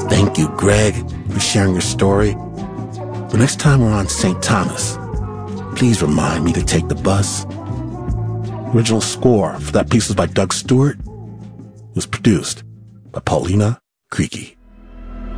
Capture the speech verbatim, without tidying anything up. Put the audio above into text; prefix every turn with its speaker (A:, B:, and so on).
A: Thank you, Greg, for sharing your story. The next time we're on Saint Thomas, please remind me to take the bus. Original score for that piece was by Doug Stewart. It was produced by Paulina Creaky.